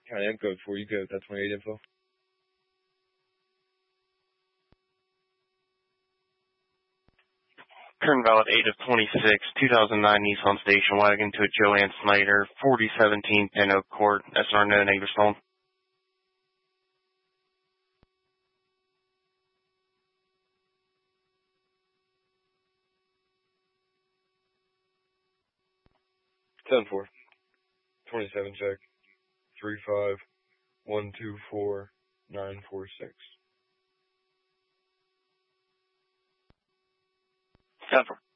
I am code 4. You go. That's 28 info. Current valid 8 of 26, 2009 Nissan station wagon to a Joanne Snyder, 4017 Pin Oak Court, SR no neighbor stolen. Ten 4. 27 check. 35124 946. 10-4.